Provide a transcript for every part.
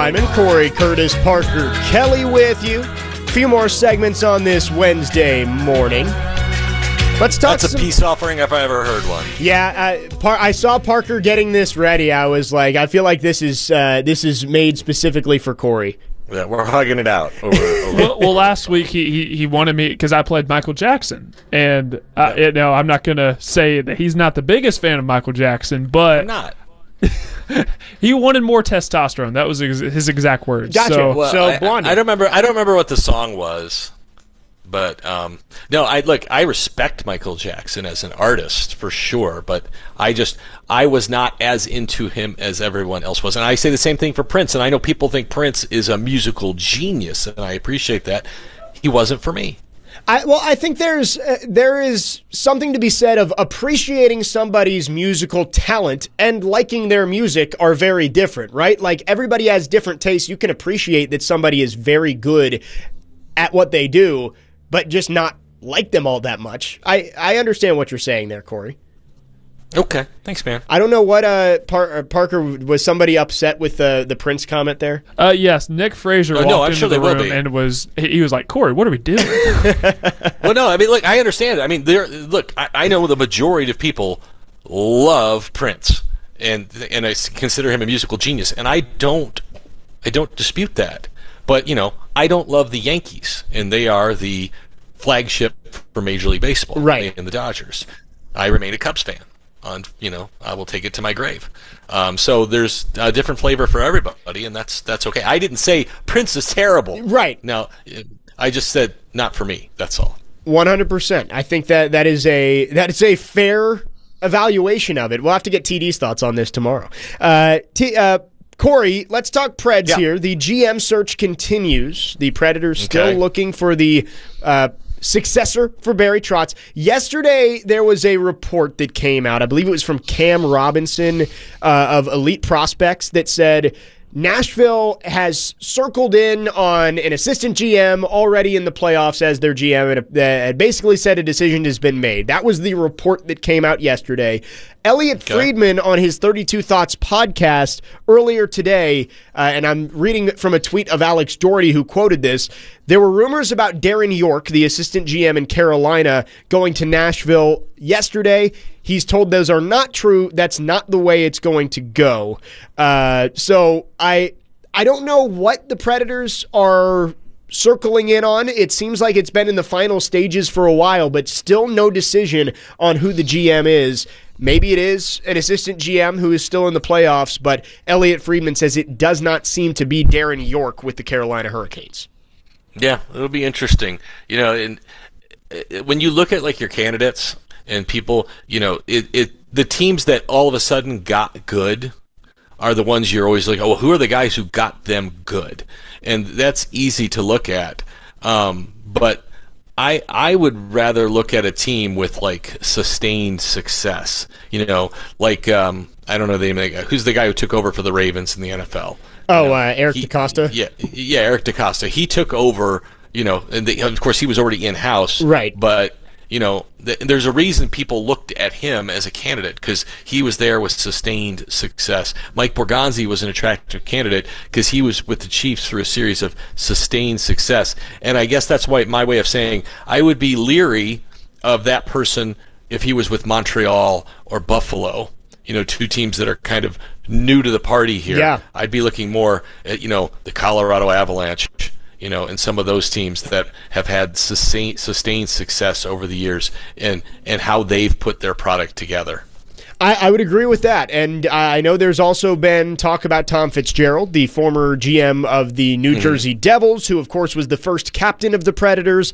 Simon, Corey Curtis, Parker Kelly with you. A few more segments on this Wednesday morning. Let's talk. That's a peace offering if I ever heard one. Yeah, I saw Parker getting this ready. I was like, I feel like this is made specifically for Corey. Yeah, we're hugging it out. Well, last week he wanted me because I played Michael Jackson, and I'm not going to say that he's not the biggest fan of Michael Jackson, but I'm not. He wanted more testosterone. That was his exact words. Gotcha. So, Blondie. I don't remember what the song was, but no. I respect Michael Jackson as an artist for sure, but I was not as into him as everyone else was, and I say the same thing for Prince. And I know people think Prince is a musical genius, and I appreciate that. He wasn't for me. I think there is something to be said of appreciating somebody's musical talent and liking their music are very different, right? Like, everybody has different tastes. You can appreciate that somebody is very good at what they do, but just not like them all that much. I understand what you're saying there, Corey. Okay, thanks, man. I don't know what Parker, was somebody upset with the Prince comment there? Yes, Nick Frazier walked into the room and he was like, Corey, what are we doing? Well, no, I mean, look, I understand. I mean, I know the majority of people love Prince, and I consider him a musical genius, and I don't dispute that. But I don't love the Yankees, and they are the flagship for Major League Baseball, right? In the Dodgers. I remain a Cubs fan. I will take it to my grave. So there's a different flavor for everybody, and that's okay. I didn't say Prince is terrible. Right. No, I just said not for me. That's all. 100%. I think that is a fair evaluation of it. We'll have to get TD's thoughts on this tomorrow. Corey, let's talk Preds here. The GM search continues. The Predators still looking for the successor for Barry Trotz. Yesterday, there was a report that came out. I believe it was from Cam Robinson of Elite Prospects that said Nashville has circled in on an assistant GM already in the playoffs as their GM and basically said a decision has been made. That was the report that came out yesterday. Elliot Friedman on his 32 Thoughts podcast earlier today, and I'm reading from a tweet of Alex Doherty who quoted this, there were rumors about Darren York, the assistant GM in Carolina, going to Nashville yesterday. He's told those are not true. That's not the way it's going to go. So I don't know what the Predators are circling in on. It seems like it's been in the final stages for a while, but still no decision on who the GM is. Maybe it is an assistant GM who is still in the playoffs, but Elliot Friedman says it does not seem to be Darren York with the Carolina Hurricanes. Yeah, it'll be interesting. And when you look at like your candidates and people, the teams that all of a sudden got good are the ones you're always like, oh, who are the guys who got them good? And that's easy to look at. But I would rather look at a team with like sustained success. I don't know the name of the guy. Who's the guy who took over for the Ravens in the NFL? Eric DeCosta? Yeah, Eric DeCosta. He took over, and of course he was already in-house. Right. But, there's a reason people looked at him as a candidate because he was there with sustained success. Mike Borgonzi was an attractive candidate because he was with the Chiefs through a series of sustained success. And I guess that's why my way of saying I would be leery of that person if he was with Montreal or Buffalo, two teams that are kind of new to the party here. Yeah. I'd be looking more at, the Colorado Avalanche, and some of those teams that have had sustained success over the years and how they've put their product together. I would agree with that. And I know there's also been talk about Tom Fitzgerald, the former GM of the New Jersey Devils, who, of course, was the first captain of the Predators.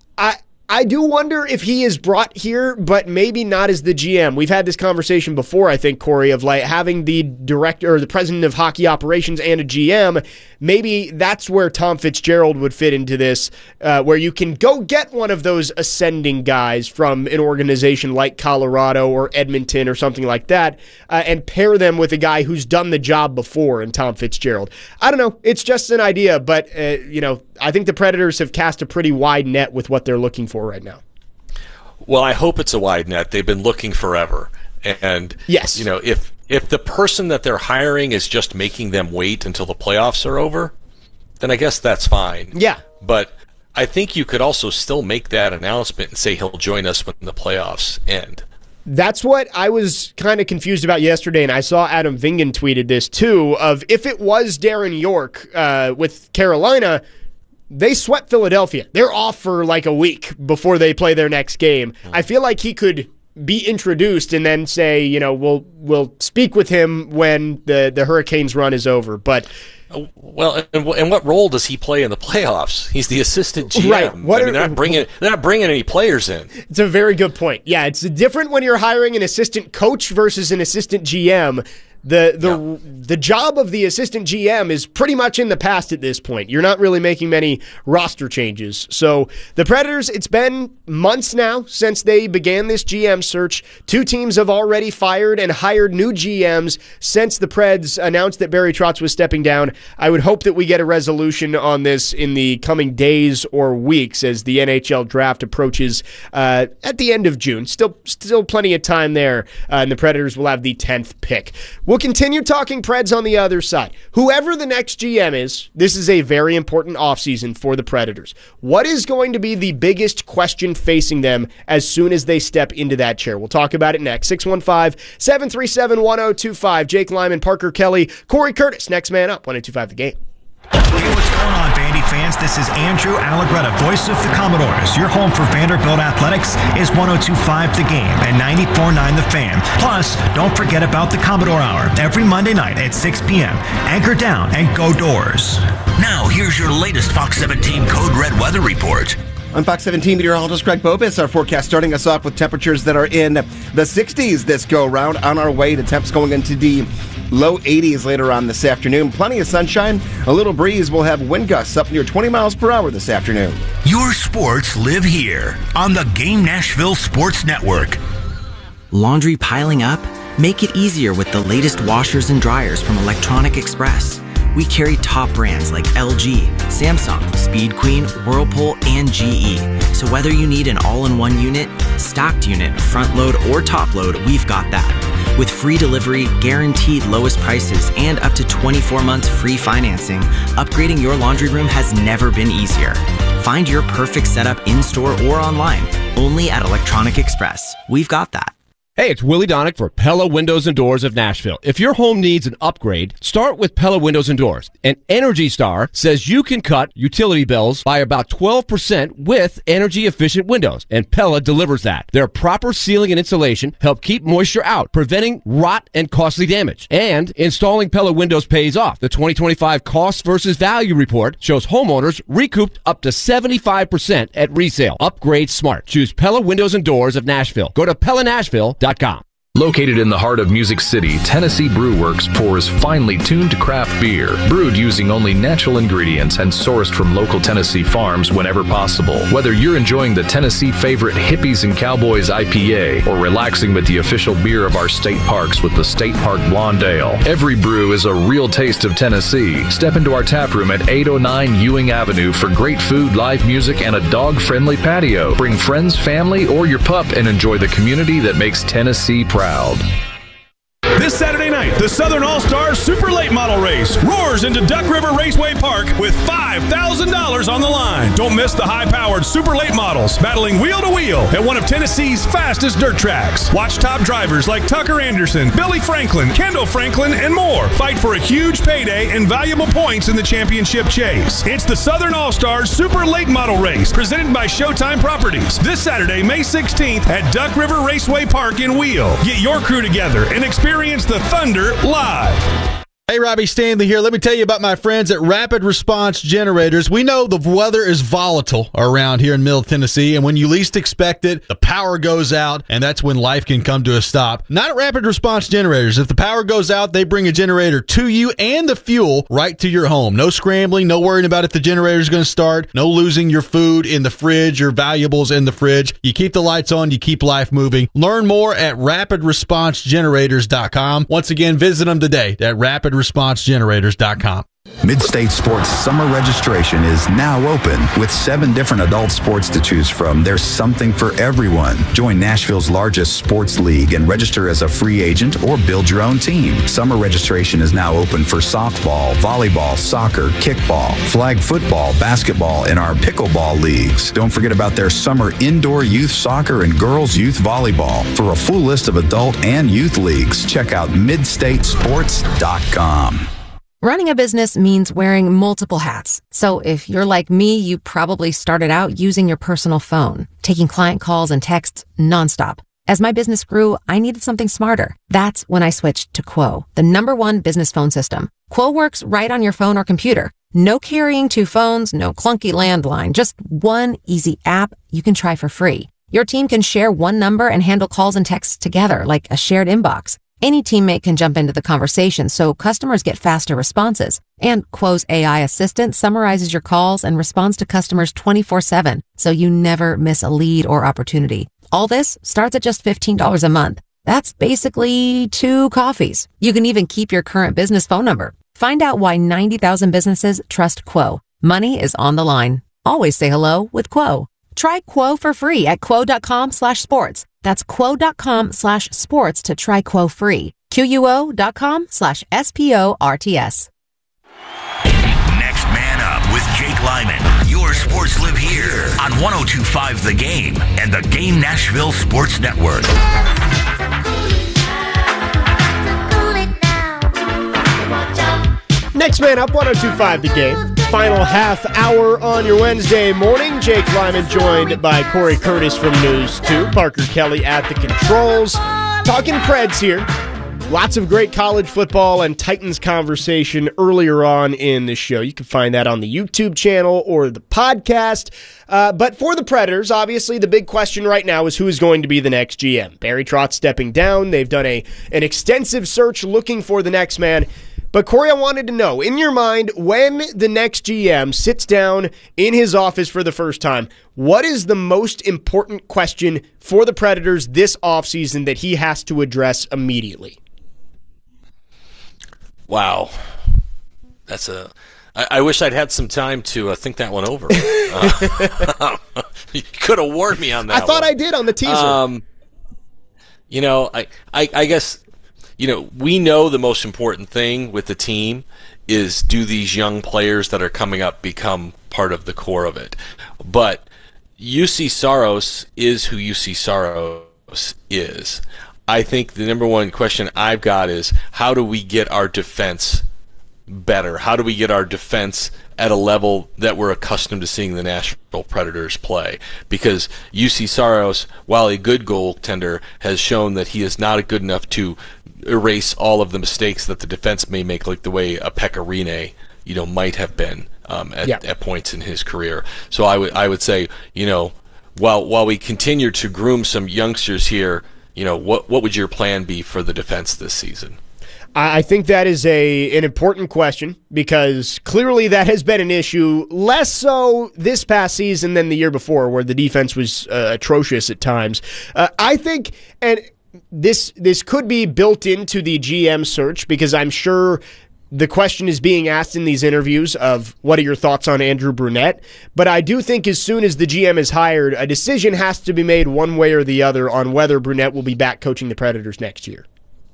I do wonder if he is brought here, but maybe not as the GM. We've had this conversation before, I think, Corey, of like having the director or the president of hockey operations and a GM. Maybe that's where Tom Fitzgerald would fit into this, where you can go get one of those ascending guys from an organization like Colorado or Edmonton or something like that, and pair them with a guy who's done the job before in Tom Fitzgerald. I don't know. It's just an idea, but, I think the Predators have cast a pretty wide net with what they're looking for right now. Well, I hope it's a wide net. They've been looking forever. And yes, If the person that they're hiring is just making them wait until the playoffs are over, then I guess that's fine. Yeah. But I think you could also still make that announcement and say he'll join us when the playoffs end. That's what I was kind of confused about yesterday, and I saw Adam Vingan tweeted this too, of if it was Darren York with Carolina, they swept Philadelphia. They're off for like a week before they play their next game. I feel like he could be introduced and then say, you know, we'll speak with him when the Hurricanes run is over. But well, and what role does he play in the playoffs? He's the assistant GM. Right. They're not bringing any players in. It's a very good point. Yeah, it's different when you're hiring an assistant coach versus an assistant GM. The job of the assistant GM is pretty much in the past at this point. You're not really making many roster changes. So the Predators, it's been months now since they began this GM search. 2 teams have already fired and hired new GMs since the Preds announced that Barry Trotz was stepping down. I would hope that we get a resolution on this in the coming days or weeks as the NHL draft approaches at the end of June. Still plenty of time there, and the Predators will have the 10th pick. We'll continue talking Preds on the other side. Whoever the next GM is, this is a very important offseason for the Predators. What is going to be the biggest question facing them as soon as they step into that chair? We'll talk about it next. 615-737-1025. Jake Lyman, Parker Kelly, Corey Curtis. Next man up. 1025 The Game. Hey, what's going on, Vandy fans? This is Andrew Allegretta, voice of the Commodores. Your home for Vanderbilt Athletics is 102.5 The Game and 94.9 The Fan. Plus, don't forget about the Commodore Hour every Monday night at 6 p.m. Anchor down and go Doors. Now, here's your latest Fox 17 Code Red weather report. I'm Fox 17 meteorologist Greg Bobis. Our forecast starting us off with temperatures that are in the 60s this go-round, on our way to temps going into the low 80s later on this afternoon. Plenty of sunshine, a little breeze. We'll have wind gusts up near 20 miles per hour this afternoon. Your sports live here on the Game Nashville Sports Network. Laundry piling up? Make it easier with the latest washers and dryers from Electronic Express. We carry top brands like LG, Samsung, Speed Queen, Whirlpool, and GE. So whether you need an all-in-one unit, stacked unit, front load, or top load, we've got that. With free delivery, guaranteed lowest prices, and up to 24 months free financing, upgrading your laundry room has never been easier. Find your perfect setup in-store or online, only at Electronic Express. We've got that. Hey, it's Willie Donick for Pella Windows and Doors of Nashville. If your home needs an upgrade, start with Pella Windows and Doors. And Energy Star says you can cut utility bills by about 12% with energy-efficient windows. And Pella delivers that. Their proper sealing and insulation help keep moisture out, preventing rot and costly damage. And installing Pella windows pays off. The 2025 Cost versus Value Report shows homeowners recouped up to 75% at resale. Upgrade smart. Choose Pella Windows and Doors of Nashville. Go to PellaNashville.com. Located in the heart of Music City, Tennessee Brew Works pours finely tuned craft beer, brewed using only natural ingredients and sourced from local Tennessee farms whenever possible. Whether you're enjoying the Tennessee favorite Hippies and Cowboys IPA or relaxing with the official beer of our state parks with the State Park Blonde Ale, every brew is a real taste of Tennessee. Step into our tap room at 809 Ewing Avenue for great food, live music, and a dog-friendly patio. Bring friends, family, or your pup and enjoy the community that makes Tennessee proud. This Saturday night, the Southern All-Stars Super Late Model Race roars into Duck River Raceway Park with $5,000 on the line. Don't miss the high-powered Super Late Models battling wheel to wheel at one of Tennessee's fastest dirt tracks. Watch top drivers like Tucker Anderson, Billy Franklin, Kendall Franklin, and more fight for a huge payday and valuable points in the championship chase. It's the Southern All-Stars Super Late Model Race presented by Showtime Properties this Saturday, May 16th at Duck River Raceway Park in Wheel. Get your crew together and experience the Thunder live. Hey, Robbie Stanley here. Let me tell you about my friends at Rapid Response Generators. We know the weather is volatile around here in Middle Tennessee, and when you least expect it, the power goes out, and that's when life can come to a stop. Not at Rapid Response Generators. If the power goes out, they bring a generator to you and the fuel right to your home. No scrambling, no worrying about if the generator is going to start, no losing your food in the fridge, your valuables in the fridge. You keep the lights on, you keep life moving. Learn more at rapidresponsegenerators.com. Once again, visit them today at rapidresponsegenerators.com. Mid-State Sports summer registration is now open. With 7 different adult sports to choose from, there's something for everyone. Join Nashville's largest sports league and register as a free agent or build your own team. Summer registration is now open for softball, volleyball, soccer, kickball, flag football, basketball, and our pickleball leagues. Don't forget about their summer indoor youth soccer and girls youth volleyball. For a full list of adult and youth leagues, check out midstatesports.com. Running a business means wearing multiple hats. So if you're like me, you probably started out using your personal phone, taking client calls and texts nonstop. As my business grew, I needed something smarter. That's when I switched to Quo, the #1 business phone system. Quo works right on your phone or computer. No carrying 2 phones, no clunky landline, just one easy app you can try for free. Your team can share one number and handle calls and texts together like a shared inbox. Any teammate can jump into the conversation, so customers get faster responses. And Quo's AI assistant summarizes your calls and responds to customers 24/7, so you never miss a lead or opportunity. All this starts at just $15 a month. That's basically 2 coffees. You can even keep your current business phone number. Find out why 90,000 businesses trust Quo. Money is on the line. Always say hello with Quo. Try Quo for free at quo.com/sports. That's quo.com/sports to try Quo free. QUO.com/SPORTS. Next Man Up with Jake Lyman. Your sports live here on 102.5 The Game and the Game Nashville Sports Network. Next Man Up, 102.5 The Game. Final half hour on your Wednesday morning. Jake Lyman joined by Corey Curtis from News 2. Parker Kelly at the controls. Talking Preds here. Lots of great college football and Titans conversation earlier on in the show. You can find that on the YouTube channel or the podcast. But for the Predators, obviously the big question right now is who is going to be the next GM. Barry Trotz stepping down. They've done an extensive search looking for the next man. But Corey, I wanted to know, in your mind, when the next GM sits down in his office for the first time, what is the most important question for the Predators this offseason that he has to address immediately? Wow. I wish I'd had some time to think that one over. You could have warned me on that I thought I did on the teaser. I guess... we know the most important thing with the team is do these young players that are coming up become part of the core of it. But UC Saros is who UC Saros is. I think the number one question I've got is how do we get our defense better? How do we get our defense at a level that we're accustomed to seeing the Nashville Predators play? Because UC Saros, while a good goaltender, has shown that he is not good enough to erase all of the mistakes that the defense may make, like the way a Pekka Rinne, might have been at points in his career. So I would say, while we continue to groom some youngsters here, what would your plan be for the defense this season? I think that is an important question because clearly that has been an issue, less so this past season than the year before where the defense was atrocious at times. I think, and this could be built into the GM search because I'm sure the question is being asked in these interviews of what are your thoughts on Andrew Brunette, but I do think as soon as the GM is hired, a decision has to be made one way or the other on whether Brunette will be back coaching the Predators next year.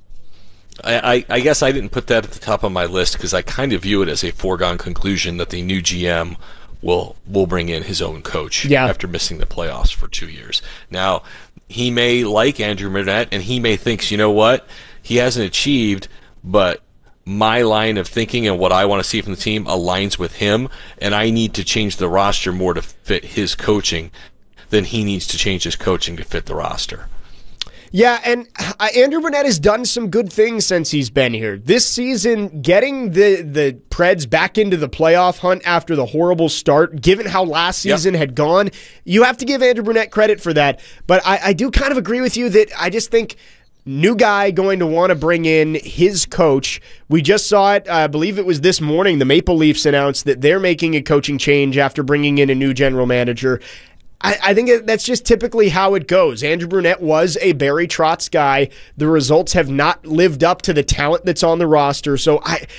I guess I didn't put that at the top of my list because I kind of view it as a foregone conclusion that the new GM will bring in his own coach after missing the playoffs for 2 years. Now, he may like Andrew Brunette, and he may think, you know what, he hasn't achieved, but my line of thinking and what I want to see from the team aligns with him, and I need to change the roster more to fit his coaching than he needs to change his coaching to fit the roster. Yeah, and Andrew Brunette has done some good things since he's been here. This season, getting the Preds back into the playoff hunt after the horrible start, given how last season had gone, you have to give Andrew Brunette credit for that. But I do kind of agree with you that I just think new guy going to want to bring in his coach. We just saw it, I believe it was this morning, the Maple Leafs announced that they're making a coaching change after bringing in a new general manager. I think that's just typically how it goes. Andrew Brunette was a Barry Trotz guy. The results have not lived up to the talent that's on the roster. So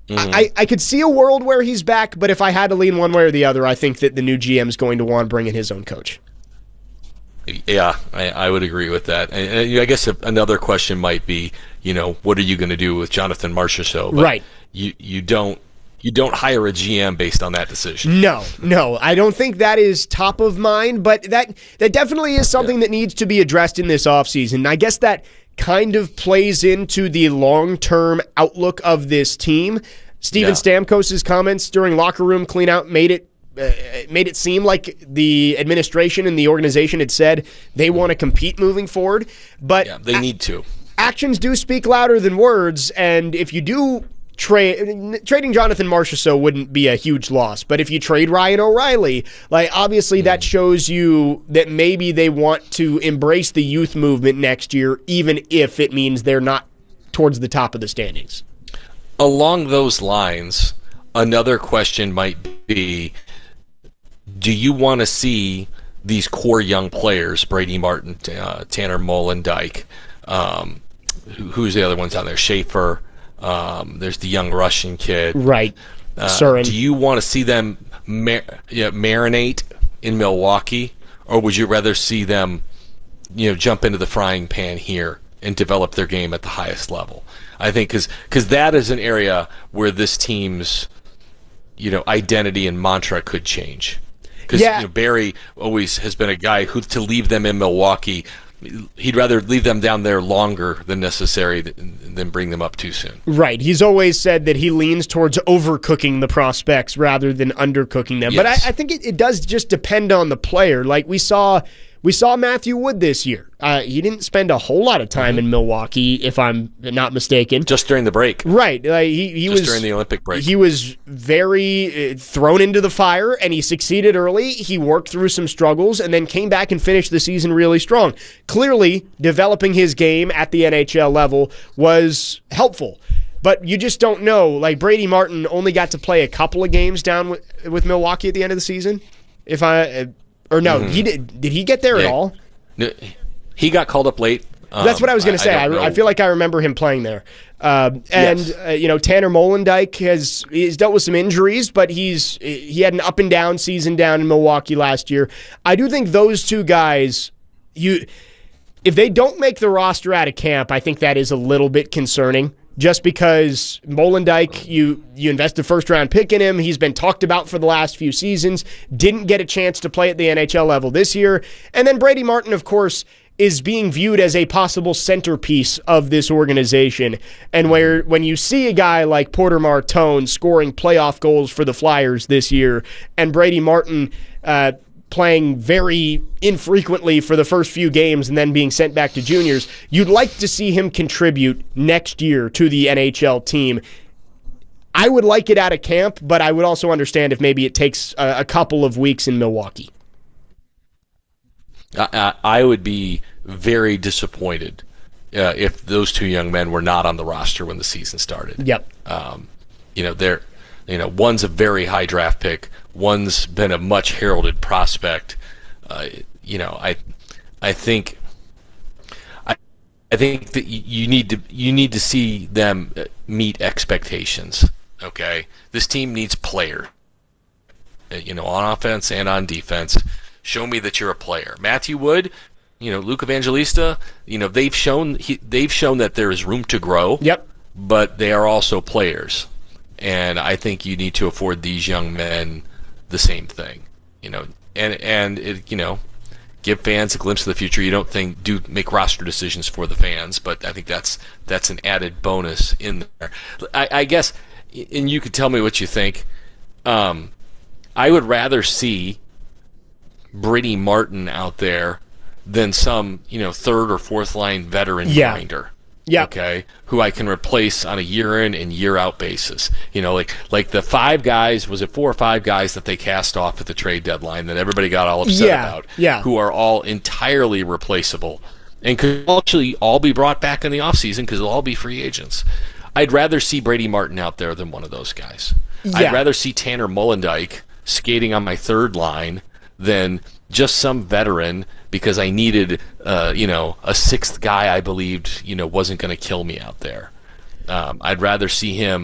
I could see a world where he's back, but if I had to lean one way or the other, I think that the new GM is going to want to bring in his own coach. Yeah, I would agree with that. And I guess another question might be, what are you going to do with Jonathan Marchessault? Right. You don't hire a GM based on that decision. No, I don't think that is top of mind, but that definitely is something that needs to be addressed in this offseason. I guess that kind of plays into the long-term outlook of this team. Steven Stamkos' comments during locker room cleanout made it seem like the administration and the organization had said they want to compete moving forward. But they need to. Actions do speak louder than words, and if you do trading Jonathan Marchessault wouldn't be a huge loss, but if you trade Ryan O'Reilly, obviously that shows you that maybe they want to embrace the youth movement next year, even if it means they're not towards the top of the standings. Along those lines, another question might be, do you want to see these core young players, Brady Martin, Tanner Molendyk, who's the other ones down there, Schaefer, there's the young Russian kid. Right. Do you want to see them marinate in Milwaukee, or would you rather see them, jump into the frying pan here and develop their game at the highest level? I think because that is an area where this team's, identity and mantra could change. Because Barry always has been a guy who, to leave them in Milwaukee, he'd rather leave them down there longer than necessary than bring them up too soon. Right. He's always said that he leans towards overcooking the prospects rather than undercooking them. Yes. But I think it does just depend on the player. Like we saw Matthew Wood this year. He didn't spend a whole lot of time in Milwaukee, if I'm not mistaken. Just during the break. Right. He was during the Olympic break. He was very thrown into the fire, and he succeeded early. He worked through some struggles and then came back and finished the season really strong. Clearly, developing his game at the NHL level was helpful. But you just don't know. Like, Brady Martin only got to play a couple of games down with Milwaukee at the end of the season. He did he get there at all? No, he got called up late. That's what I was going to say. I feel like I remember him playing there. Tanner Molendyk he's dealt with some injuries, but he had an up and down season down in Milwaukee last year. I do think those two guys, if they don't make the roster out of camp, I think that is a little bit concerning. Just because Molendyk, you invested first-round pick in him. He's been talked about for the last few seasons. Didn't get a chance to play at the NHL level this year. And then Brady Martin, of course, is being viewed as a possible centerpiece of this organization. And when you see a guy like Porter Martone scoring playoff goals for the Flyers this year, and Brady Martin playing very infrequently for the first few games and then being sent back to juniors, you'd like to see him contribute next year to the NHL team. I would like it out of camp, but I would also understand if maybe it takes a couple of weeks in Milwaukee. I would be very disappointed if those two young men were not on the roster when the season started. Yep. One's a very high draft pick. One's been a much heralded prospect. I think that you need to see them meet expectations. Okay, this team needs players. On offense and on defense. Show me that you're a player. Matthew Wood, Luke Evangelista. They've shown that there is room to grow. Yep. But they are also players. And I think you need to afford these young men the same thing, give fans a glimpse of the future. You don't do make roster decisions for the fans, but I think that's an added bonus in there. I guess, and you could tell me what you think. I would rather see Brady Martin out there than some third or fourth line veteran grinder. Yeah. Okay. Who I can replace on a year in and year out basis. Like the 5 guys, was it 4 or 5 guys that they cast off at the trade deadline that everybody got all upset about? Yeah. Who are all entirely replaceable and could actually all be brought back in the offseason because they'll all be free agents. I'd rather see Brady Martin out there than one of those guys. Yeah. I'd rather see Tanner Molendyk skating on my third line than just some veteran because I needed, a 6th guy I believed, wasn't going to kill me out there. I'd rather see him,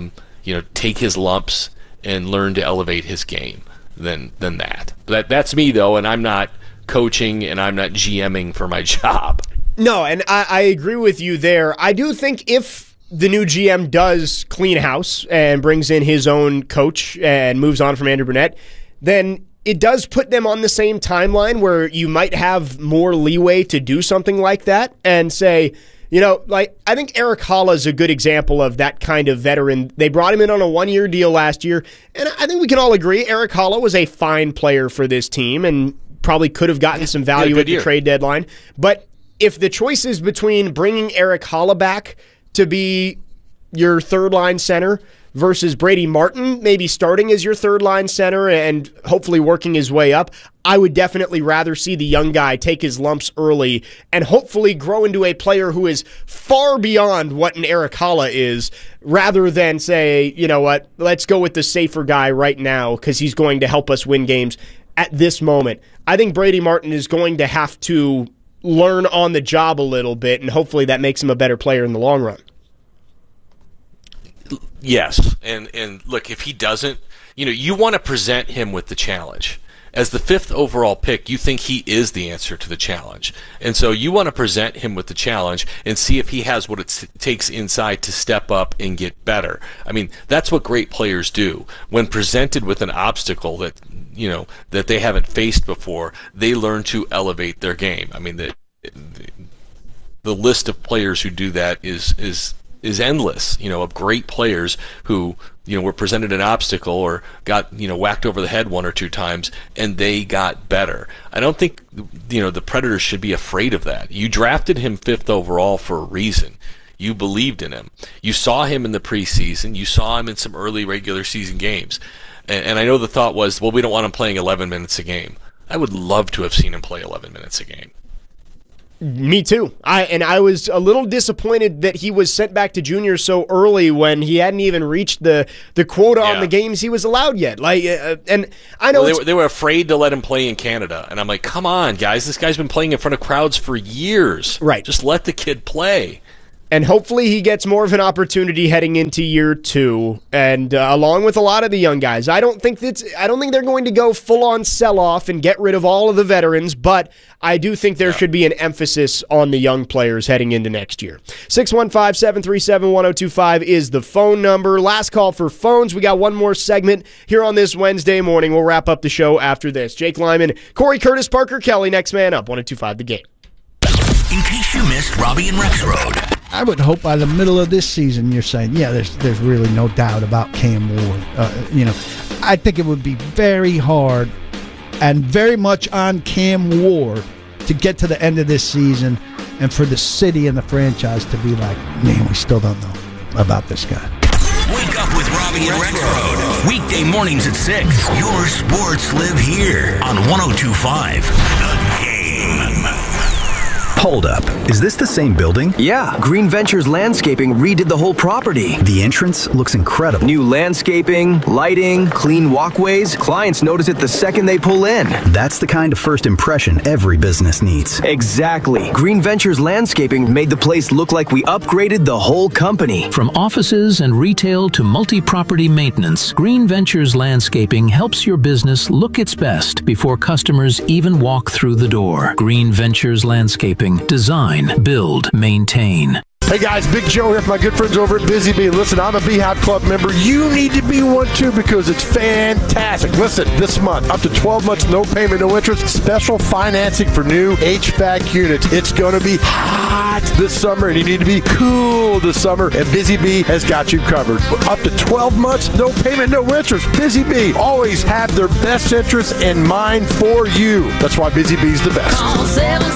take his lumps and learn to elevate his game than that. That's me, though, and I'm not coaching and I'm not GMing for my job. No, and I agree with you there. I do think if the new GM does clean house and brings in his own coach and moves on from Andrew Brunette, then it does put them on the same timeline where you might have more leeway to do something like that and say, I think Eric Halla is a good example of that kind of veteran. They brought him in on a 1-year deal last year, and I think we can all agree Eric Halla was a fine player for this team and probably could have gotten some value at the trade deadline. But if the choice is between bringing Eric Halla back to be your third-line center versus Brady Martin maybe starting as your third-line center and hopefully working his way up, I would definitely rather see the young guy take his lumps early and hopefully grow into a player who is far beyond what an Eric Halla is, rather than say, you know what, let's go with the safer guy right now because he's going to help us win games at this moment. I think Brady Martin is going to have to learn on the job a little bit, and hopefully that makes him a better player in the long run. Yes, and look, if he doesn't, you want to present him with the challenge. As the 5th overall pick, you think he is the answer to the challenge. And so you want to present him with the challenge and see if he has what it takes inside to step up and get better. I mean, that's what great players do. When presented with an obstacle that they haven't faced before, they learn to elevate their game. I mean, the list of players who do that is endless, of great players who, were presented an obstacle or got, whacked over the head 1 or 2 times and they got better. I don't think, the Predators should be afraid of that. You drafted him 5th overall for a reason. You believed in him. You saw him in the preseason. You saw him in some early regular season games. And I know the thought was, well, we don't want him playing 11 minutes a game. I would love to have seen him play 11 minutes a game. Me too. I was a little disappointed that he was sent back to junior so early when he hadn't even reached the quota on the games he was allowed yet. And I know they were afraid to let him play in Canada, and I'm like, come on, guys, this guy's been playing in front of crowds for years. Right, just let the kid play. And hopefully he gets more of an opportunity heading into year 2, and along with a lot of the young guys. I don't think they're going to go full on sell off and get rid of all of the veterans, but I do think there should be an emphasis on the young players heading into next year. 615-737-1025 is the phone number. Last call for phones. We got one more segment here on this Wednesday morning. We'll wrap up the show after this. Jake Lyman, Corey Curtis, Parker Kelly, next man up. 102.5 The Game. In case you missed Robbie and Rex Road. I would hope by the middle of this season you're saying, yeah, there's really no doubt about Cam Ward. I think it would be very hard and very much on Cam Ward to get to the end of this season and for the city and the franchise to be like, man, we still don't know about this guy. Wake up with Robbie and Rex Road. Weekday mornings at 6. Your sports live here on 102.5 The Game. Hold up. Is this the same building? Yeah. Green Ventures Landscaping redid the whole property. The entrance looks incredible. New landscaping, lighting, clean walkways. Clients notice it the second they pull in. That's the kind of first impression every business needs. Exactly. Green Ventures Landscaping made the place look like we upgraded the whole company. From offices and retail to multi-property maintenance, Green Ventures Landscaping helps your business look its best before customers even walk through the door. Green Ventures Landscaping. Design, build, maintain. Hey guys, Big Joe here for my good friends over at Busy Bee. Listen, I'm a Beehive Club member. You need to be one too because it's fantastic. Listen, this month, up to 12 months, no payment, no interest, special financing for new HVAC units. It's going to be hot this summer and you need to be cool this summer, and Busy Bee has got you covered. Up to 12 months, no payment, no interest. Busy Bee always have their best interests in mind for you. That's why Busy Bee's the best. Call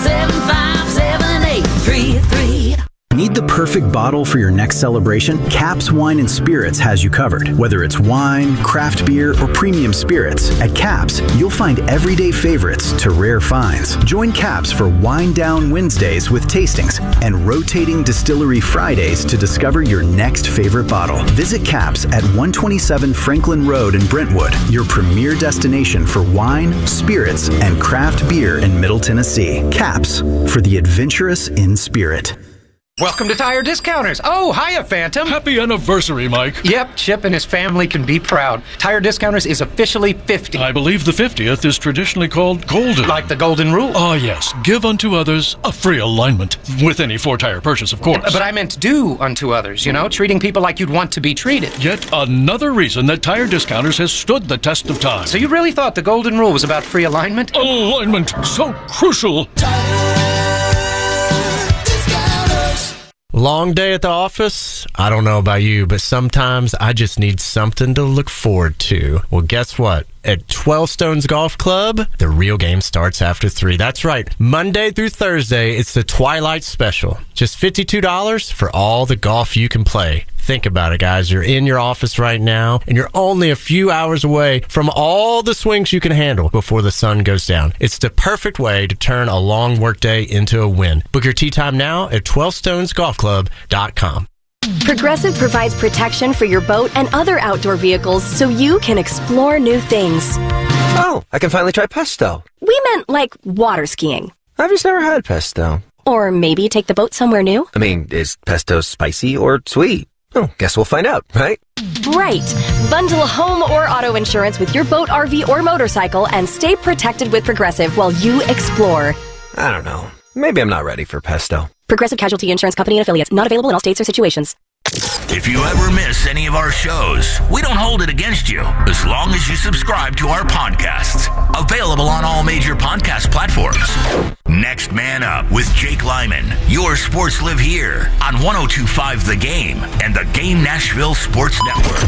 775-7833. Need the perfect bottle for your next celebration? Caps Wine and Spirits has you covered. Whether it's wine, craft beer, or premium spirits, at Caps, you'll find everyday favorites to rare finds. Join Caps for Wine Down Wednesdays with tastings and rotating distillery Fridays to discover your next favorite bottle. Visit Caps at 127 Franklin Road in Brentwood, your premier destination for wine, spirits, and craft beer in Middle Tennessee. Caps, for the adventurous in spirit. Welcome to Tire Discounters. Oh, hiya, Phantom. Happy anniversary, Mike. Yep, Chip and his family can be proud. Tire Discounters is officially 50. I believe the 50th is traditionally called golden. Like the golden rule? Ah, yes. Give unto others a free alignment. With any 4-tire purchase, of course. But I meant do unto others, treating people like you'd want to be treated. Yet another reason that Tire Discounters has stood the test of time. So you really thought the golden rule was about free alignment? Alignment, so crucial. Long day at the office? I don't know about you, but sometimes I just need something to look forward to. Well, guess what? At 12 Stones Golf Club, the real game starts after 3. That's right. Monday through Thursday, it's the Twilight Special. Just $52 for all the golf you can play. Think about it, guys. You're in your office right now, and you're only a few hours away from all the swings you can handle before the sun goes down. It's the perfect way to turn a long workday into a win. Book your tee time now at 12stonesgolfclub.com. Progressive provides protection for your boat and other outdoor vehicles so you can explore new things. Oh, I can finally try pesto. We meant like water skiing. I've just never had pesto. Or maybe take the boat somewhere new. I mean, is pesto spicy or sweet? Oh, guess we'll find out, right? Right. Bundle home or auto insurance with your boat, RV, or motorcycle and stay protected with Progressive while you explore. I don't know. Maybe I'm not ready for pesto. Progressive Casualty Insurance Company and Affiliates. Not available in all states or situations. If you ever miss any of our shows, we don't hold it against you as long as you subscribe to our podcasts. Available on all major podcast platforms. Next Man Up with Jake Lyman. Your sports live here on 102.5 The Game and the Game Nashville Sports Network.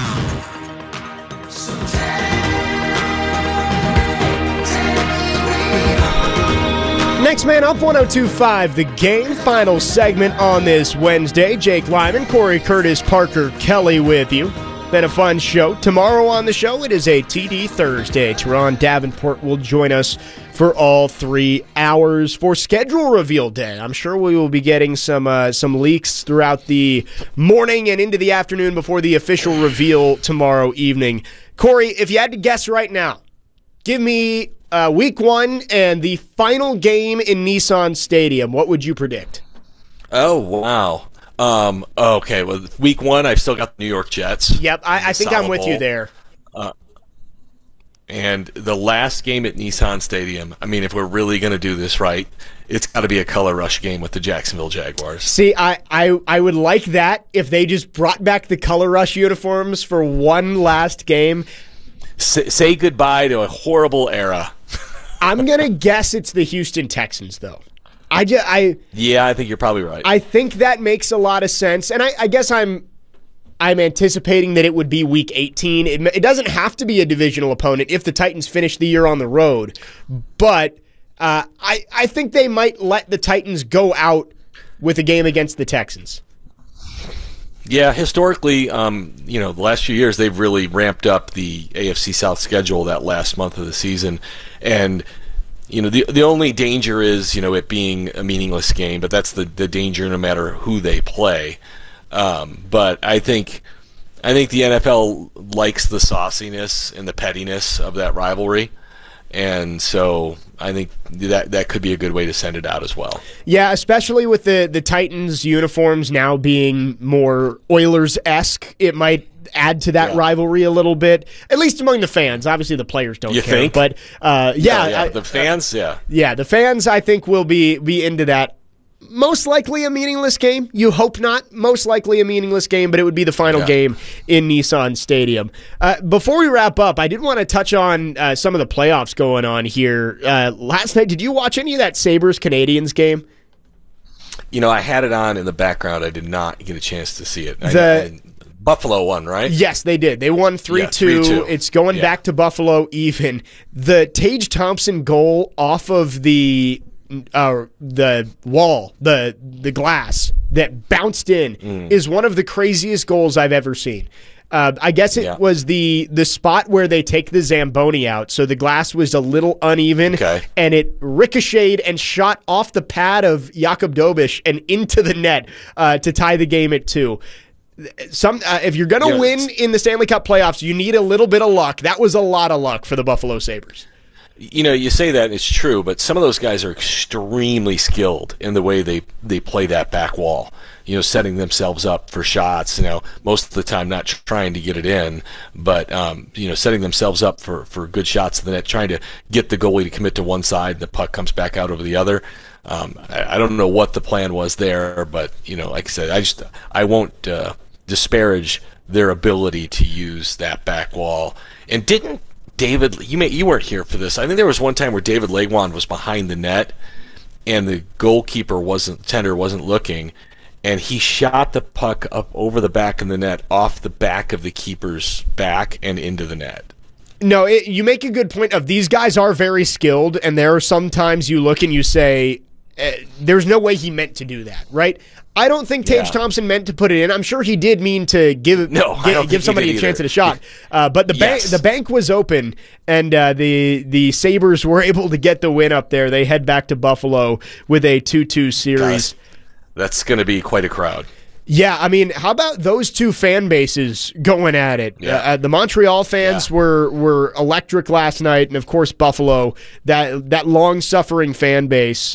Next Man Up, 102.5 The Game. Final segment on this Wednesday. Jake Lyman, Corey Curtis, Parker Kelly with you. Been a fun show. Tomorrow on the show, it is a TD Thursday. Teron Davenport will join us for all 3 hours for schedule reveal day. I'm sure we will be getting some leaks throughout the morning and into the afternoon before the official reveal tomorrow evening. Corey, if you had to guess right now, give me week 1 and the final game in Nissan Stadium. What would you predict? Oh, wow. Okay, well, week 1, I've still got the New York Jets. Yep, I think I'm with you there. And the last game at Nissan Stadium, I mean, if we're really going to do this right, it's got to be a color rush game with the Jacksonville Jaguars. See, I would like that if they just brought back the color rush uniforms for one last game. Say goodbye to a horrible era. I'm going to guess it's the Houston Texans, though. Yeah, I think you're probably right. I think that makes a lot of sense, and I guess I'm anticipating that it would be Week 18. It doesn't have to be a divisional opponent if the Titans finish the year on the road, but I think they might let the Titans go out with a game against the Texans. Yeah, historically, the last few years they've really ramped up the AFC South schedule that last month of the season, and the only danger is it being a meaningless game, but that's the danger no matter who they play. But I think the NFL likes the sauciness and the pettiness of that rivalry. And so I think that could be a good way to send it out as well. Yeah, especially with the Titans uniforms now being more Oilers-esque, it might add to that rivalry a little bit, at least among the fans. Obviously, the players don't care. Think? But the fans, yeah, the fans I think will be into that. Most likely a meaningless game. You hope not. Most likely a meaningless game, but it would be the final game in Nissan Stadium. Before we wrap up, I did want to touch on some of the playoffs going on here. Last night, did you watch any of that Sabres-Canadiens game? I had it on in the background. I did not get a chance to see it. Buffalo won, right? Yes, they did. They won 3-2. It's going back to Buffalo even. The Tage Thompson goal off of the wall, the glass that bounced in is one of the craziest goals I've ever seen. I guess it was the spot where they take the Zamboni out, so the glass was a little uneven, and it ricocheted and shot off the pad of Jakub Dobiš and into the net to tie the game at 2. If you're going to win in the Stanley Cup playoffs, you need a little bit of luck. That was a lot of luck for the Buffalo Sabres. you say that, and it's true, but some of those guys are extremely skilled in the way they play that back wall. Setting themselves up for shots, most of the time not trying to get it in, but, setting themselves up for good shots in the net, trying to get the goalie to commit to one side, the puck comes back out over the other. I don't know what the plan was there, but, like I said, I won't disparage their ability to use that back wall. And didn't David, you weren't here for this. I think there was one time where David Legwand was behind the net, and the goalkeeper wasn't looking, and he shot the puck up over the back of the net, off the back of the keeper's back, and into the net. No, you make a good point of these guys are very skilled, and there are some times you look and you say, there's no way he meant to do that, right? I don't think Tage Thompson meant to put it in. I'm sure he did mean to give somebody a chance at a shot. But the bank was open, and the Sabres were able to get the win up there. They head back to Buffalo with a 2-2 series. Gosh, that's going to be quite a crowd. Yeah, I mean, how about those two fan bases going at it? Yeah. The Montreal fans were electric last night, and of course Buffalo. That long-suffering fan base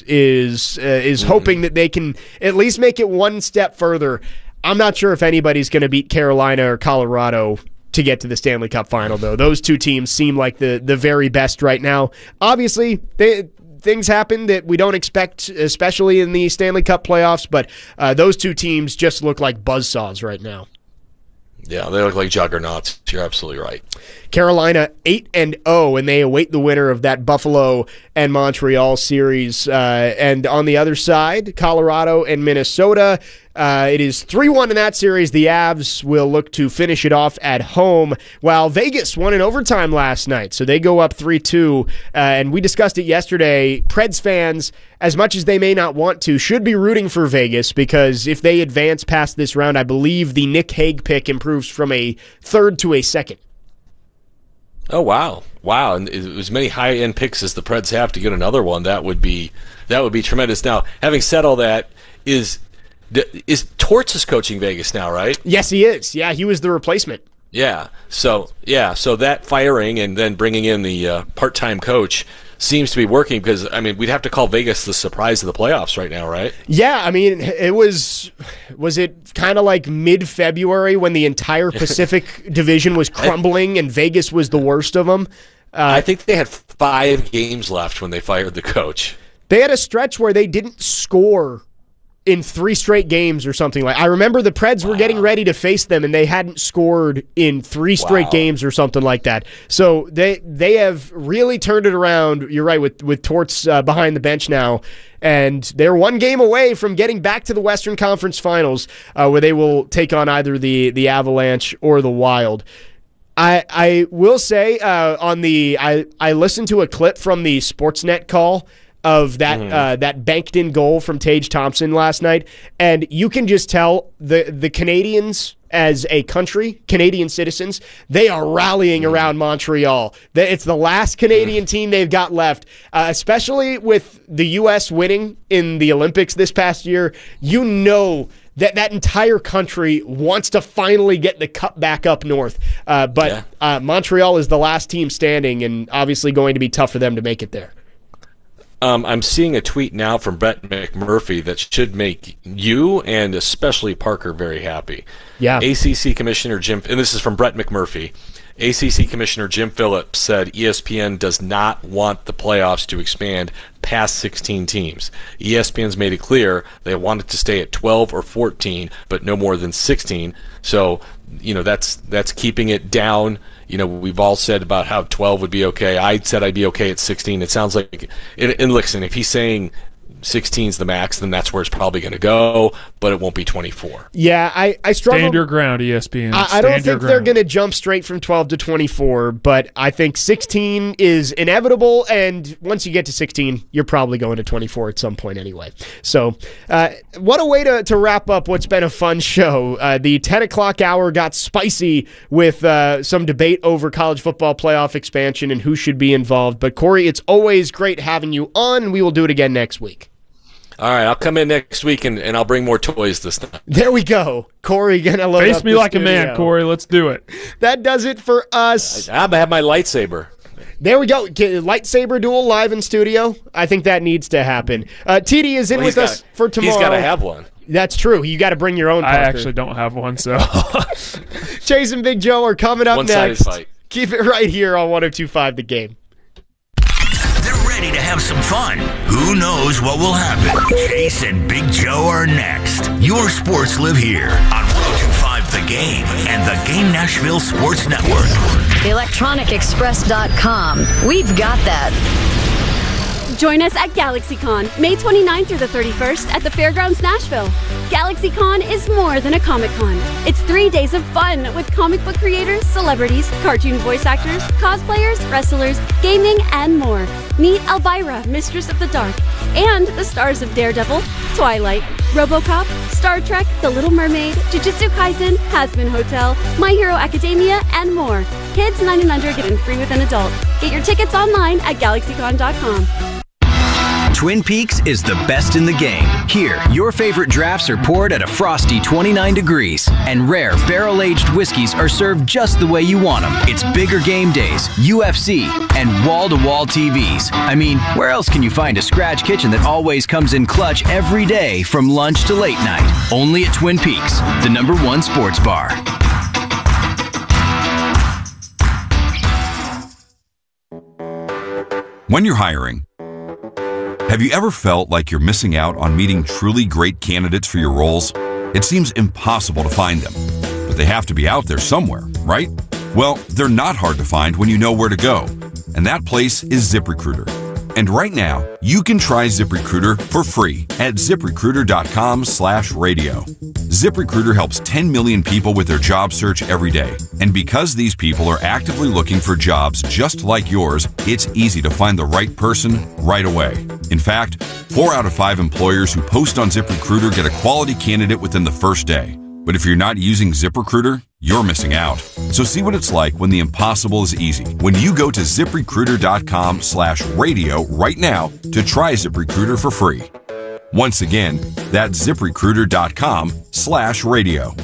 is hoping that they can at least make it one step further. I'm not sure if anybody's going to beat Carolina or Colorado to get to the Stanley Cup final, though. Those two teams seem like the very best right now. Obviously, things happen that we don't expect, especially in the Stanley Cup playoffs, but those two teams just look like buzzsaws right now. Yeah, they look like juggernauts. You're absolutely right. Carolina 8-0, and they await the winner of that Buffalo and Montreal series. And on the other side, Colorado and Minnesota. It is 3-1 in that series. The Avs will look to finish it off at home, while Vegas won in overtime last night, so they go up 3-2. And we discussed it yesterday. Preds fans, as much as they may not want to, should be rooting for Vegas, because if they advance past this round, I believe the Nick Hague pick improves from a third to a second. Oh, wow. And as many high-end picks as the Preds have to get another one, that would be tremendous. Now, having said all that, is Torts coaching Vegas now, right? Yes, he is. Yeah, he was the replacement. Yeah. So that firing and then bringing in the part-time coach seems to be working, because, I mean, we'd have to call Vegas the surprise of the playoffs right now, right? Yeah, I mean, it was it kind of like mid-February when the entire Pacific Division was crumbling and Vegas was the worst of them? I think they had 5 games left when they fired the coach. They had a stretch where they didn't score in 3 straight games or something like. I remember the Preds were getting ready to face them, and they hadn't scored in 3 straight games or something like that. So they have really turned it around. You're right, with Torts behind the bench now, and they're 1 game away from getting back to the Western Conference Finals, where they will take on either the Avalanche or the Wild. I will say I listened to a clip from the Sportsnet call of that banked-in goal from Tage Thompson last night, and you can just tell the Canadians as a country, Canadian citizens, they are rallying around Montreal. It's the last Canadian team they've got left, especially with the U.S. winning in the Olympics this past year. You know that entire country wants to finally get the cup back up north. But Montreal is the last team standing, and obviously going to be tough for them to make it there. I'm seeing a tweet now from Brett McMurphy that should make you and especially Parker very happy. Yeah. ACC Commissioner Jim, and this is from Brett McMurphy. ACC Commissioner Jim Phillips said ESPN does not want the playoffs to expand past 16 teams. ESPN's made it clear they want it to stay at 12 or 14, but no more than 16. So, that's keeping it down. We've all said about how 12 would be okay. I said I'd be okay at 16. It sounds like, and listen, if he's saying 16's the max, then that's where it's probably going to go, but it won't be 24. Yeah, I struggle. Stand your ground, ESPN. I don't think they're going to jump straight from 12 to 24, but I think 16 is inevitable, and once you get to 16, you're probably going to 24 at some point anyway. So what a way to wrap up what's been a fun show. The 10 o'clock hour got spicy with some debate over college football playoff expansion and who should be involved. But, Corey, it's always great having you on. We will do it again next week. All right, I'll come in next week and I'll bring more toys this time. There we go. Corey gonna load Face up me the like studio. a man, Corey. Let's do it. That does it for us. I'm gonna have my lightsaber. There we go. Lightsaber duel live in studio. I think that needs to happen. TD is in with us for tomorrow. He's got to have one. That's true. You got to bring your own, Parker. I actually don't have one, so. Chase and Big Joe are coming up One-sided next. fight. Keep it right here on 102.5 The Game. They're ready to have some fun. Who knows what will happen? Chase and Big Joe are next. Your sports live here on 102.5 The Game and the Game Nashville Sports Network. ElectronicExpress.com. We've got that. Join us at GalaxyCon, May 29th through the 31st at the Fairgrounds Nashville. GalaxyCon is more than a Comic-Con. It's 3 days of fun with comic book creators, celebrities, cartoon voice actors, cosplayers, wrestlers, gaming, and more. Meet Elvira, Mistress of the Dark, and the stars of Daredevil, Twilight, RoboCop, Star Trek, The Little Mermaid, Jujutsu Kaisen, Hazbin Hotel, My Hero Academia, and more. Kids 9 and under get in free with an adult. Get your tickets online at GalaxyCon.com. Twin Peaks is the best in the game. Here, your favorite drafts are poured at a frosty 29 degrees, and rare barrel-aged whiskeys are served just the way you want them. It's bigger game days, UFC, and wall-to-wall TVs. I mean, where else can you find a scratch kitchen that always comes in clutch every day from lunch to late night? Only at Twin Peaks, the #1 sports bar. When you're hiring, have you ever felt like you're missing out on meeting truly great candidates for your roles? It seems impossible to find them, but they have to be out there somewhere, right? Well, they're not hard to find when you know where to go, and that place is ZipRecruiter. And right now, you can try ZipRecruiter for free at ZipRecruiter.com/radio. ZipRecruiter helps 10 million people with their job search every day. And because these people are actively looking for jobs just like yours, it's easy to find the right person right away. In fact, 4 out of 5 employers who post on ZipRecruiter get a quality candidate within the first day. But if you're not using ZipRecruiter, you're missing out. So see what it's like when the impossible is easy. When you go to ZipRecruiter.com/radio right now to try ZipRecruiter for free. Once again, that's ZipRecruiter.com/radio.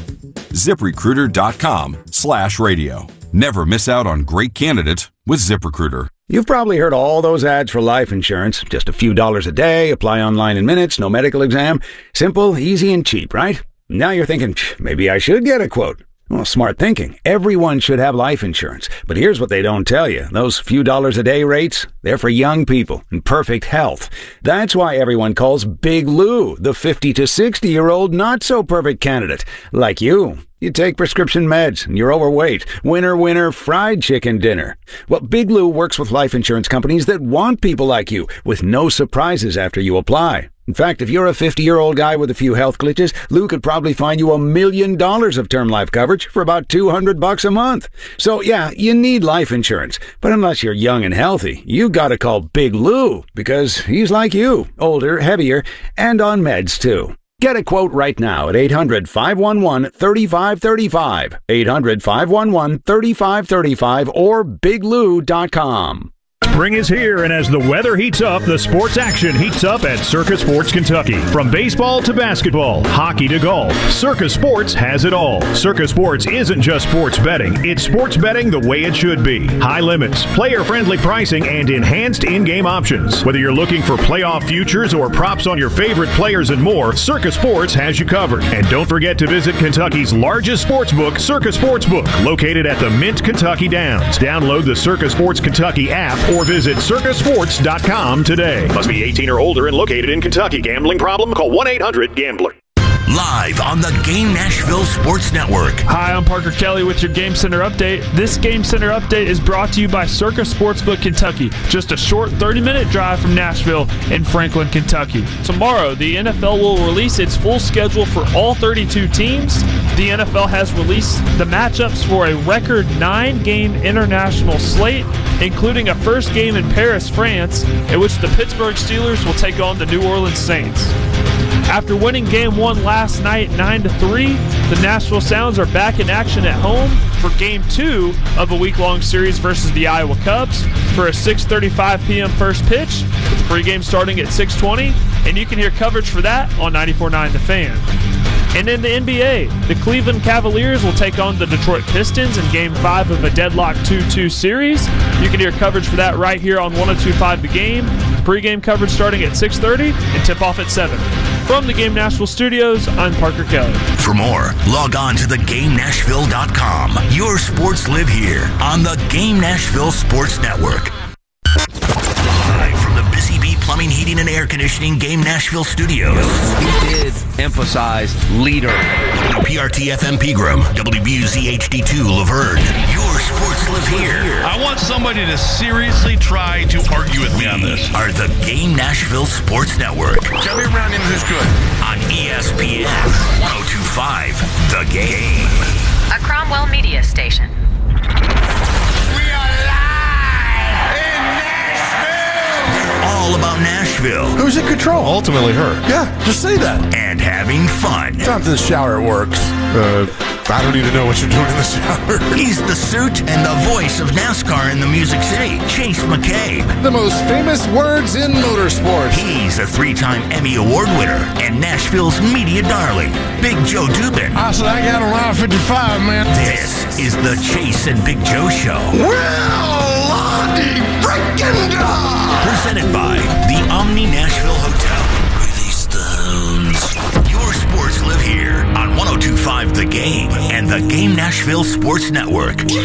ZipRecruiter.com/radio. Never miss out on great candidates with ZipRecruiter. You've probably heard all those ads for life insurance. Just a few dollars a day, apply online in minutes, no medical exam. Simple, easy, and cheap, right? Now you're thinking, maybe I should get a quote. Well, smart thinking. Everyone should have life insurance. But here's what they don't tell you. Those few dollars a day rates, they're for young people in perfect health. That's why everyone calls Big Lou the 50 to 60-year-old not-so-perfect candidate. Like you. You take prescription meds, and you're overweight. Winner, winner, fried chicken dinner. Well, Big Lou works with life insurance companies that want people like you, with no surprises after you apply. In fact, if you're a 50-year-old guy with a few health glitches, Lou could probably find you $1 million of term life coverage for about $200 a month. So, yeah, you need life insurance. But unless you're young and healthy, you gotta call Big Lou, because he's like you, older, heavier, and on meds, too. Get a quote right now at 800-511-3535, 800-511-3535, or biglou.com. Spring is here, and as the weather heats up, the sports action heats up at Circus Sports Kentucky. From baseball to basketball, hockey to golf, Circus Sports has it all. Circus Sports isn't just sports betting, it's sports betting the way it should be. High limits, player-friendly pricing, and enhanced in-game options. Whether you're looking for playoff futures or props on your favorite players and more, Circus Sports has you covered. And don't forget to visit Kentucky's largest sports book, Circus Sportsbook, located at the Mint Kentucky Downs. Download the Circus Sports Kentucky app or visit circusports.com today. Must be 18 or older and located in Kentucky. Gambling problem? Call 1-800-GAMBLER. Live on the Game Nashville Sports Network. Hi, I'm Parker Kelly with your Game Center update. This Game Center update is brought to you by Circus Sportsbook Kentucky. Just a short 30-minute drive from Nashville in Franklin, Kentucky. Tomorrow, the NFL will release its full schedule for all 32 teams. The NFL has released the matchups for a record 9-game international slate, including a first game in Paris, France, in which the Pittsburgh Steelers will take on the New Orleans Saints. After winning Game 1 last night 9-3, the Nashville Sounds are back in action at home for Game 2 of a week-long series versus the Iowa Cubs for a 6:35 p.m. first pitch, with the pregame starting at 6:20, and you can hear coverage for that on 94.9 The Fan. And in the NBA, the Cleveland Cavaliers will take on the Detroit Pistons in Game 5 of a deadlock 2-2 series. You can hear coverage for that right here on 102.5 The Game. Pre-game coverage starting at 6:30 and tip-off at 7. From the Game Nashville studios, I'm Parker Kelly. For more, log on to thegamenashville.com. Your sports live here on the Game Nashville Sports Network. Live from the Busy Bee Plumbing, Heating, and Air Conditioning Game Nashville studios. We did emphasize leader. WPRT FM Pegram, WBUZ HD2 Laverne. Your sports live here. I want somebody to seriously try to argue with me on this. Are the Game Nashville Sports Network. Tell me around him who's good. On ESPN 1025 The Game. A Cromwell media station. All about Nashville. Who's in control? Ultimately her. Yeah, just say that. And having fun. Sometimes in the shower it works. I don't need to know what you're doing in the shower. He's the suit and the voice of NASCAR in the Music City, Chase McCabe. The most famous words in motorsports. He's a 3-time Emmy Award winner and Nashville's media darling, Big Joe Dubin. I said I got around 55, man. This is the Chase and Big Joe Show. Well, Lottie freaking God! Presented by the Omni Nashville Hotel. Release the hounds. Your sports live here on 102.5 The Game and the Game Nashville Sports Network. And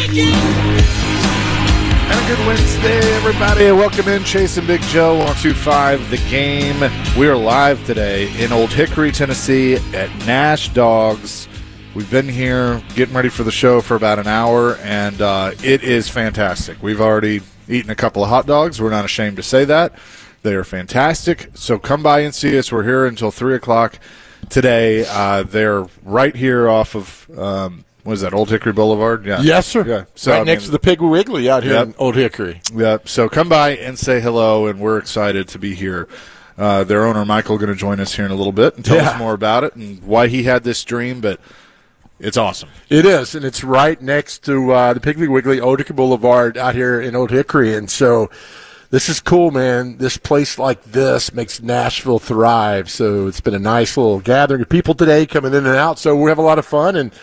a good Wednesday, everybody. Welcome in Chase and Big Joe on 102.5 The Game. We are live today in Old Hickory, Tennessee at Nash Dogs. We've been here getting ready for the show for about an hour, and it is fantastic. We've already eaten a couple of hot dogs. We're not ashamed to say that. They are fantastic. So come by and see us. We're here until 3 o'clock today. They're right here off of, what is that, Old Hickory Boulevard? Yeah. Yes, sir. Yeah. So, right next to the Piggly Wiggly out here in Old Hickory. Yep. So come by and say hello, and we're excited to be here. Their owner, Michael, going to join us here in a little bit and tell us more about it and why he had this dream, but it's awesome. It is, and it's right next to the Piggly Wiggly, Old Hickory Boulevard out here in Old Hickory. And so this is cool, man. This place like this makes Nashville thrive. So it's been a nice little gathering of people today coming in and out. So we have a lot of fun, and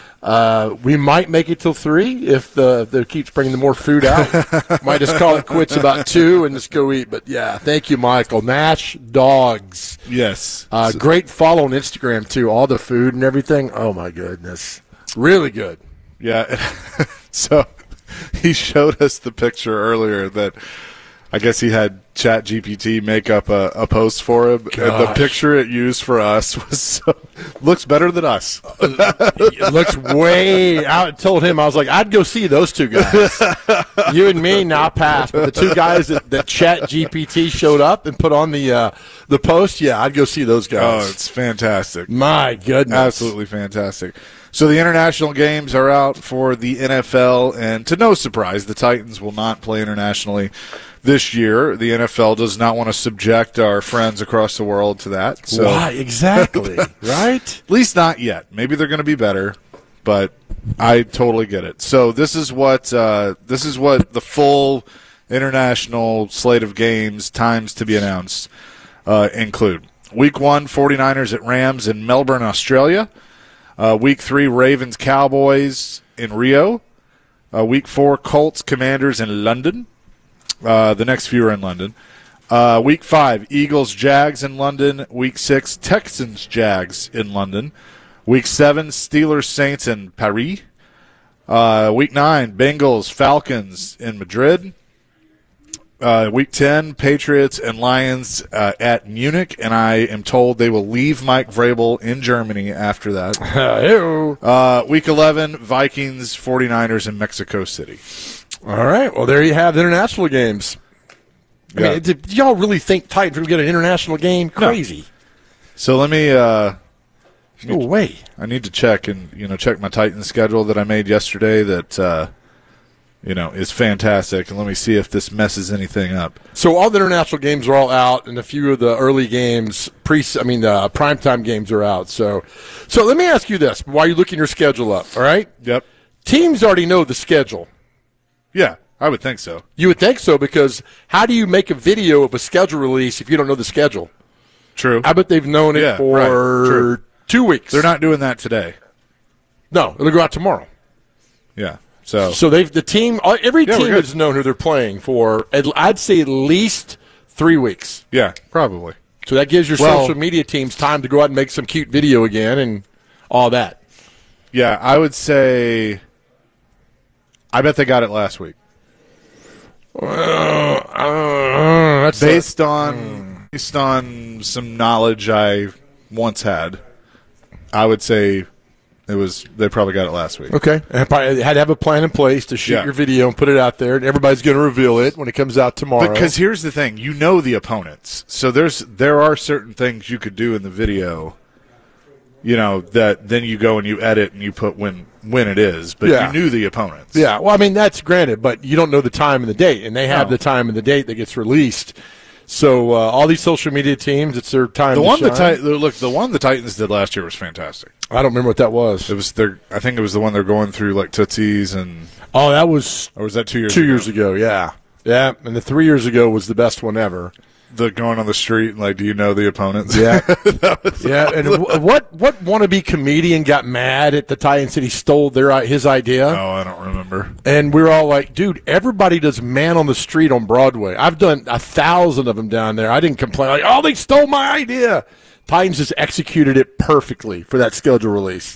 we might make it till 3 if they keeps bringing more food out. Might just call it quits about 2 and just go eat. But, yeah, thank you, Michael. Nash Dogs. Yes. Great follow on Instagram, too. All the food and everything. Oh, my goodness. Really good. Yeah. So he showed us the picture earlier that I guess he had ChatGPT make up a post for him. Gosh. And the picture it used for us was looks better than us. It looks way out. I told him, I was like, I'd go see those two guys. You and me, not pass. But the two guys that ChatGPT showed up and put on the post, yeah, I'd go see those guys. Oh, it's fantastic. My goodness. Absolutely fantastic. So the international games are out for the NFL, and to no surprise, the Titans will not play internationally this year. The NFL does not want to subject our friends across the world to that. So. Why? Exactly. Right? At least not yet. Maybe they're going to be better, but I totally get it. So this is what the full international slate of games, times to be announced, include. Week 1, 49ers at Rams in Melbourne, Australia. Week 3, Ravens Cowboys in Rio. Week 4, Colts Commanders in London. The next few are in London. Week 5, Eagles Jags in London. Week 6, Texans Jags in London. Week 7, Steelers Saints in Paris. Week 9, Bengals Falcons in Madrid. Week 10, Patriots and Lions at Munich, and I am told they will leave Mike Vrabel in Germany after that. Week 11, Vikings, 49ers in Mexico City. All right. Well, there you have the international games. I mean, do y'all really think Titans will get an international game? Crazy. No. So let me no way. I need to check my Titans schedule that I made yesterday that is fantastic, and let me see if this messes anything up. So all the international games are all out, and a few of the early games, primetime games are out. So let me ask you this: while you're looking your schedule up, all right? Yep. Teams already know the schedule. Yeah, I would think so. You would think so, because how do you make a video of a schedule release if you don't know the schedule? True. I bet they've known it for 2 weeks. They're not doing that today. No, it'll go out tomorrow. Yeah. So the team, every team has known who they're playing for. I'd say at least 3 weeks. Yeah, probably. So that gives your social media teams time to go out and make some cute video again and all that. Yeah, I would say. I bet they got it last week. That's based on some knowledge I once had, I would say they probably got it last week. Okay. And probably had to have a plan in place to shoot your video and put it out there, and everybody's going to reveal it when it comes out tomorrow. Because here's the thing, you know the opponents. So there are certain things you could do in the video, that then you go and you edit and you put when it is, but you knew the opponents. Yeah, well, I mean, that's granted, but you don't know the time and the date, and they have the time and the date that gets released. So all these social media teams, it's their time to shine. The one the Titans did last year was fantastic. I don't remember what that was. It was I think it was the one they're going through like Tootsies and. Oh, that was. Or was that 2 years? 2 years ago, yeah, and the 3 years ago was the best one ever. The going on the street, like, do you know the opponents? Yeah, And what wannabe comedian got mad at the Titans that he stole his idea? Oh, I don't remember. And we're all like, dude, everybody does Man on the Street on Broadway. I've done 1,000 of them down there. I didn't complain. Like, oh, they stole my idea. Titans just executed it perfectly for that schedule release.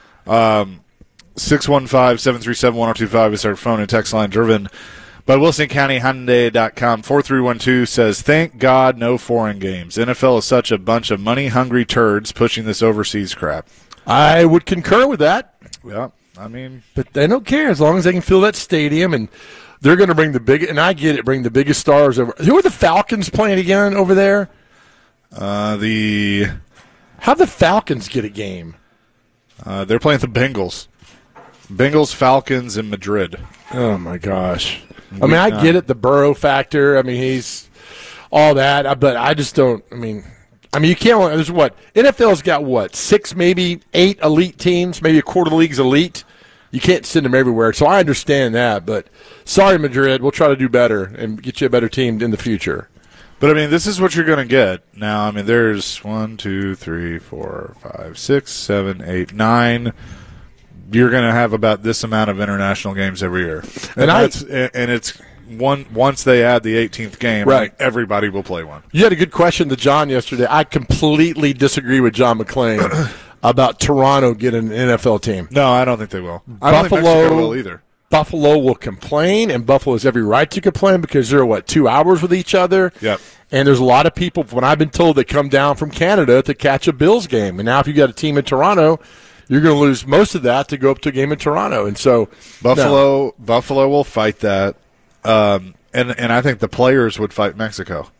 615-737-1025 is our phone and text line, driven by WilsonCountyHyundai.com. 4312 says, thank God no foreign games. NFL is such a bunch of money-hungry turds pushing this overseas crap. I would concur with that. Yeah, I mean. But they don't care as long as they can fill that stadium, and they're going to bring and I get it, bring the biggest stars over. Who are the Falcons playing again over there? How'd the Falcons get a game? They're playing the Bengals. Bengals, Falcons, in Madrid. Oh, my gosh. I mean, I get it, the Burrow factor. I mean, he's all that, but I just don't. I mean, you can't. There's NFL's got 6, maybe 8 elite teams, maybe a quarter of the league's elite. You can't send them everywhere, so I understand that. But sorry, Madrid, we'll try to do better and get you a better team in the future. But I mean, this is what you're going to get now. I mean, there's 1, 2, 3, 4, 5, 6, 7, 8, 9. You're going to have about this amount of international games every year, once they add the 18th game, right, everybody will play one. You had a good question to John yesterday. I completely disagree with John McClain about Toronto getting an NFL team. No, I don't think they will. I don't think Mexico will either. Buffalo will complain, and Buffalo has every right to complain because they're 2 hours with each other. Yep. And there's a lot of people, when I've been told, that come down from Canada to catch a Bills game. And now if you got a team in Toronto, you're going to lose most of that to go up to a game in Toronto. And so Buffalo will fight that. And I think the players would fight Mexico.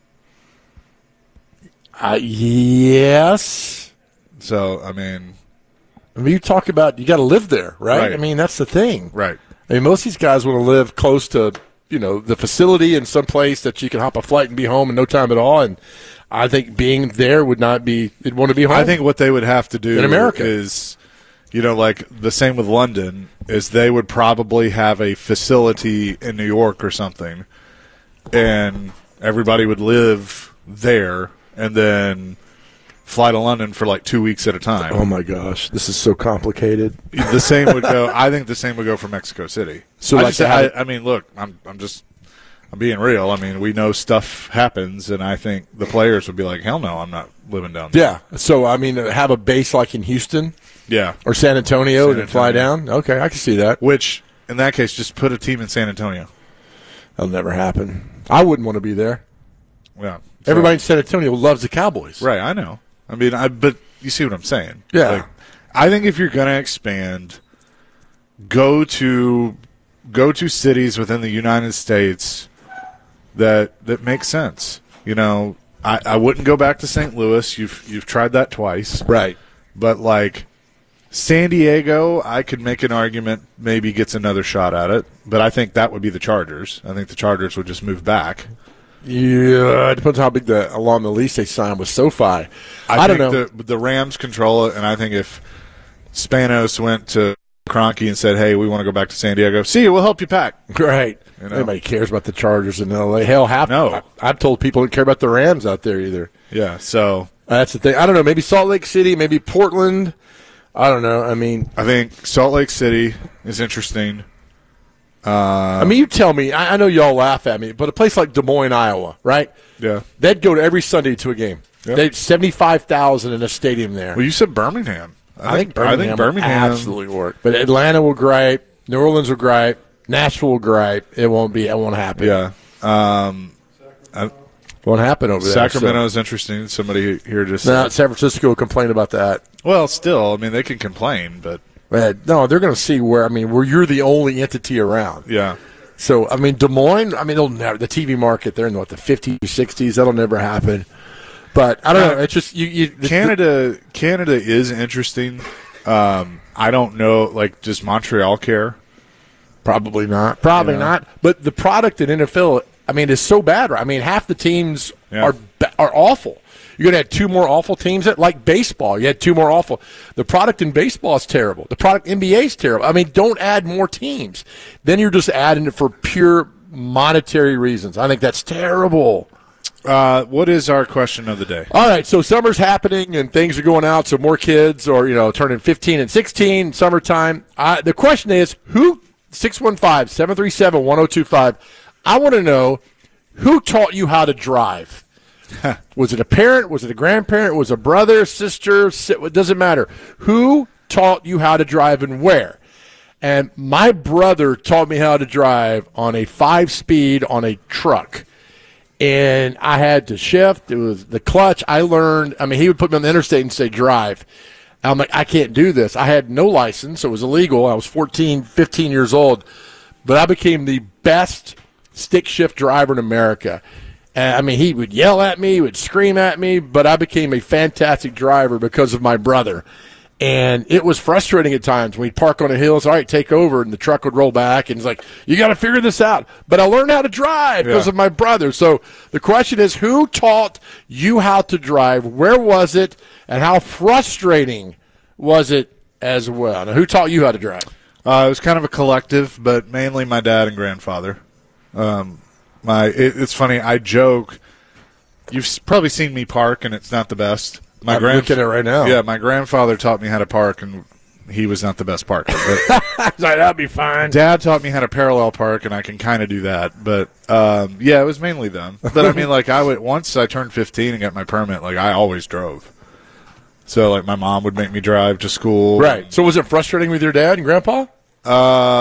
Yes. So, I mean, you talk about you got to live there, right? I mean, that's the thing. Right. I mean, most of these guys want to live close to, the facility in some place that you can hop a flight and be home in no time at all. And I think being there would not be – they'd want to be home. I think what they would have to do in America is – like the same with London, is they would probably have a facility in New York or something, and everybody would live there and then fly to London for 2 weeks at a time. Oh, my gosh. This is so complicated. The same would go – I think the same would go for Mexico City. So I mean, look, I'm being real. I mean, we know stuff happens, and I think the players would be like, hell no, I'm not living down there. Yeah. So, I mean, have a base like in Houston – yeah. Or San Antonio and fly down? Okay, I can see that. Which, in that case, just put a team in San Antonio. That'll never happen. I wouldn't want to be there. Yeah. Everybody in San Antonio loves the Cowboys. Right, I know. I mean, but you see what I'm saying. Yeah. I think if you're going to expand, go to cities within the United States that make sense. I wouldn't go back to St. Louis. You've tried that twice. Right. But, San Diego, I could make an argument maybe gets another shot at it, but I think that would be the Chargers. I think the Chargers would just move back. Yeah, it depends how big along the lease they signed with SoFi. I don't know. The Rams control it, and I think if Spanos went to Kroenke and said, hey, we want to go back to San Diego, see you, we'll help you pack. Right. Nobody cares about the Chargers in L.A. Hell, no. I've told people don't care about the Rams out there either. Yeah, so That's the thing. I don't know. Maybe Salt Lake City, maybe Portland. I don't know. I mean, I think Salt Lake City is interesting. I mean, you tell me. I know y'all laugh at me, but a place like Des Moines, Iowa, right? Yeah. They'd go to every Sunday to a game. Yep. They'd 75,000 in a stadium there. Well, you said Birmingham. I think Birmingham absolutely work. But Atlanta will gripe. New Orleans will gripe. Nashville will gripe. It won't happen. Yeah. Won't happen over there. Sacramento's interesting. Somebody here just said. San Francisco will complain about that. Well, still, I mean, they can complain, but no, they're going to see where you're the only entity around. Yeah. So, I mean, Des Moines, they'll never, the TV market, they're in the 50s, 60s. That'll never happen. But I don't know. It's just Canada is interesting. I don't know, like, does Montreal care? Probably not. Probably not. But the product in NFL, is so bad. I mean, half the teams are awful. You're going to have 2 more awful teams. Like baseball, you had 2 more awful. The product in baseball is terrible. The product in NBA is terrible. Don't add more teams. Then you're just adding it for pure monetary reasons. I think that's terrible. What is our question of the day? All right, so summer's happening and things are going out, so more kids are, turning 15 and 16, summertime. The question is, 615-737-1025, I want to know, who taught you how to drive? Was it a parent? Was it a grandparent? Was it a brother, sister? It doesn't matter. Who taught you how to drive and where? And my brother taught me how to drive on a 5-speed on a truck. And I had to shift. It was the clutch. I learned. He would put me on the interstate and say, drive. I'm like, I can't do this. I had no license, so it was illegal. I was 14, 15 years old. But I became the best stick shift driver in America. He would yell at me, he would scream at me, but I became a fantastic driver because of my brother. And it was frustrating at times when we'd park on a hill, all right, take over, and the truck would roll back, and it's like, you got to figure this out. But I learned how to drive because of my brother. So the question is, who taught you how to drive? Where was it? And how frustrating was it as well? Now, who taught you how to drive? It was kind of a collective, but mainly my dad and grandfather. It's funny, I joke, you've probably seen me park, and it's not the best. I'm looking at it right now. Yeah, my grandfather taught me how to park, and he was not the best parker. But that'd be fine. Dad taught me how to parallel park, and I can kind of do that. But, it was mainly them. But, once I turned 15 and got my permit, I always drove. So, my mom would make me drive to school. Right. So was it frustrating with your dad and grandpa?